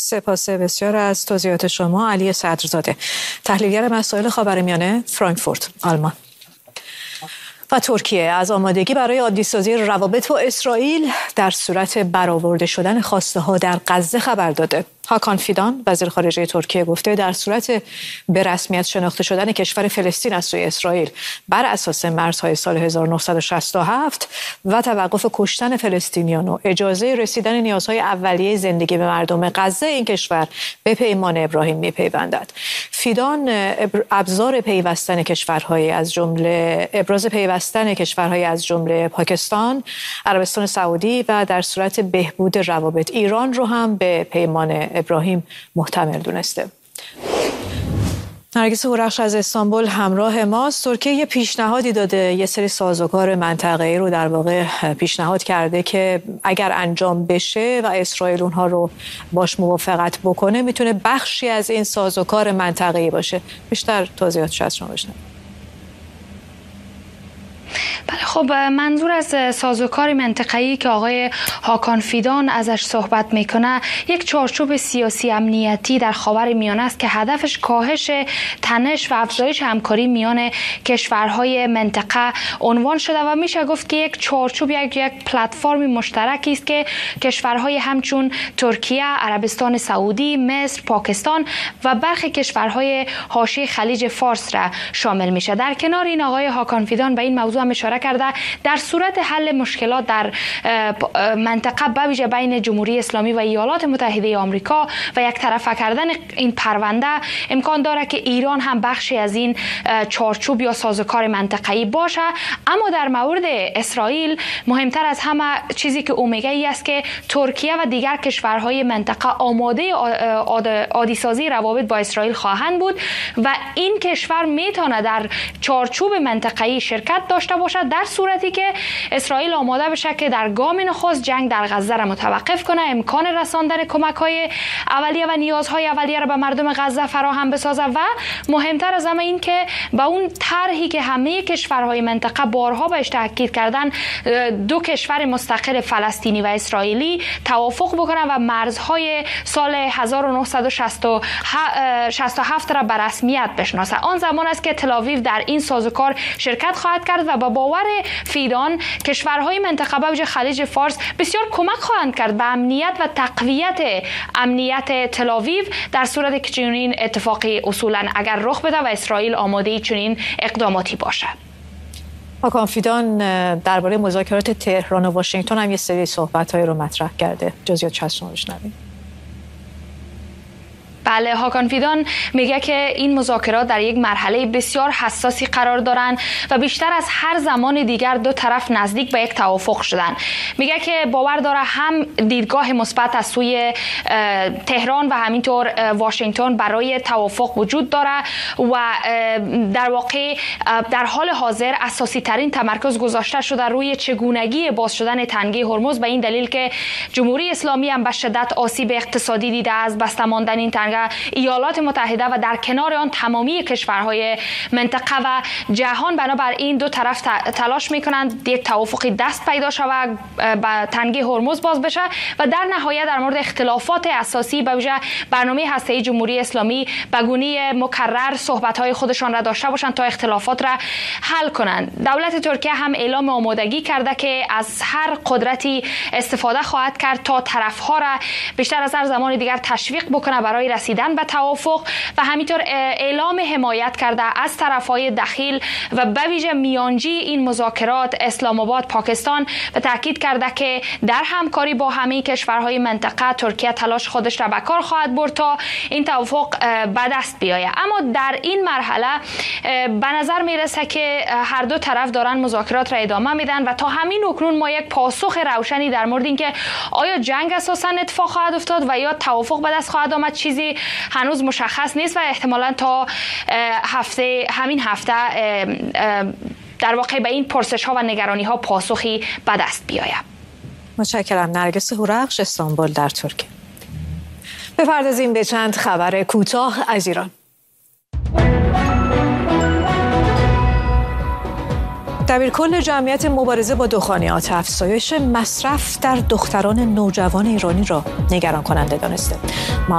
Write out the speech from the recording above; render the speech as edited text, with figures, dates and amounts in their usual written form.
سپاس بسیار از توضیحات شما. علی صدرزاده، تحلیلگر مسائل خاورمیانه، فرانکفورت، آلمان. و ترکیه از آمادگی برای عادی‌سازی روابط با اسرائیل در صورت برآورده شدن خواسته‌ها در غزه خبر داده. هاکان فیدان وزیر خارجه ترکیه گفته در صورت به رسمیت شناخته شدن کشور فلسطین از سوی اسرائیل بر اساس مرزهای سال 1967 و توقف کشتن فلسطینیان و اجازه رسیدن نیازهای اولیه زندگی به مردم غزه، این کشور به پیمان ابراهیم می‌پیوندد. فیدان ابزار پیوستن کشورهای از جمله پاکستان، عربستان سعودی و در صورت بهبود روابط ایران رو هم به پیمان ابراهیم محتمل دونسته. نرگس هورخش از استانبول همراه ماست. ترکیه یه پیشنهادی داده، یه سری سازوکار منطقه‌ای رو در واقع پیشنهاد کرده که اگر انجام بشه و اسرائیل اونها رو باش موافقت بکنه میتونه بخشی از این سازوکار منطقه‌ای باشه. بیشتر توضیحاتش از شما بشنویم. بله، خب منظور از سازوکار منطقه‌ای که آقای هاکان فیدان ازش صحبت میکنه یک چارچوب سیاسی امنیتی در خاورمیانه است که هدفش کاهش تنش و افزایش همکاری میان کشورهای منطقه عنوان شده و میشه گفت که یک چارچوب یک پلتفرم مشترکی است که کشورهای همچون ترکیه، عربستان سعودی، مصر، پاکستان و برخی کشورهای حاشیه خلیج فارس را شامل میشه. در کنار این آقای هاکان فیدان به این موضوع هم اشاره کرده در صورت حل مشکلات در منطقه به ویژه بین جمهوری اسلامی و ایالات متحده آمریکا و یک طرفه کردن این پرونده امکان داره که ایران هم بخشی از این چارچوب یا سازوکار منطقه‌ای باشه. اما در مورد اسرائیل مهمتر از همه چیزی که او میگه ای است که ترکیه و دیگر کشورهای منطقه آماده عادی‌سازی روابط با اسرائیل خواهند بود و این کشور میتونه در چارچوب منطقه‌ای شرکت داشته باشد در صورتی که اسرائیل آماده بشه که در گام نخست جنگ در غزه را متوقف کنه، امکان رساندن کمک‌های اولیه و نیازهای اولیه را به مردم غزه فراهم بسازه و مهمتر از همه این که با اون طرحی که همه کشورهای منطقه بارها بهش تاکید کردن، دو کشور مستقل فلسطینی و اسرائیلی توافق بکنن و مرزهای سال 1967 را به رسمیت بشناسه. آن زمان است که تل‌آویو در این سازوکار شرکت خواهد کرد و با باور فیدان کشورهای منطقه به ویژه خلیج فارس بسیار کمک خواهند کرد به امنیت و تقویت امنیت تل‌آویو در صورتی که چنین اتفاقی اصولا اگر رخ بده و اسرائیل آماده چنین اقداماتی باشه. هاکان فیدان درباره مذاکرات تهران و واشنگتن هم یه سری صحبت‌های رو مطرح کرده. جزئیات از شما بشنویم. بله، هاکان فیدان میگه که این مذاکرات در یک مرحله بسیار حساسی قرار دارن و بیشتر از هر زمان دیگر دو طرف نزدیک به یک توافق شدن. میگه که باور داره هم دیدگاه مثبت از سوی تهران و همینطور واشنگتن برای توافق وجود داره و در واقع در حال حاضر اساسی ترین تمرکز گذاشته شده روی چگونگی باز شدن تنگه هرمز، به این دلیل که جمهوری اسلامی هم به شدت آسیب اقتصادی دیده از بسته ماندن این تنگه، ایالات متحده و در کنار آن تمامی کشورهای منطقه و جهان بنابراین دو طرف تلاش میکنند یک توافقی دست پیدا شود و تنگه هرمز باز بشه و در نهایت در مورد اختلافات اساسی به ویژه برنامه هسته‌ای جمهوری اسلامی به گونه مکرر صحبت‌های خودشان را داشته باشند تا اختلافات را حل کنند. دولت ترکیه هم اعلام آمادگی کرده که از هر قدرتی استفاده خواهد کرد تا طرف‌ها را بیشتر از هر زمان دیگر تشویق بکنه برای رسیدن به توافق و همینطور اعلام حمایت کرده از طرف‌های دخیل و به ویژه میانجی این مذاکرات اسلام آباد، پاکستان، و تاکید کرده که در همکاری با همه کشورهای منطقه ترکیه تلاش خودش را به کار خواهد برد تا این توافق به دست بیاید. اما در این مرحله به نظر میرسه که هر دو طرف دارن مذاکرات را ادامه میدن و تا همین اکنون ما یک پاسخ روشنی در مورد اینکه آیا جنگ اساسا اتفاق خواهد افتاد و یا توافق به دست خواهد آمد چیزی هنوز مشخص نیست و احتمالاً تا همین هفته در واقع به این پرسش ها و نگرانی ها پاسخی به دست بیاید. متشکرم. نرگس هورخش، استانبول در ترکیه. بپردازیم به چند خبر کوتاه از ایران. دبیرکل جمعیت مبارزه با دخانیات افزایش مصرف در دختران نوجوان ایرانی را نگران کننده دانسته.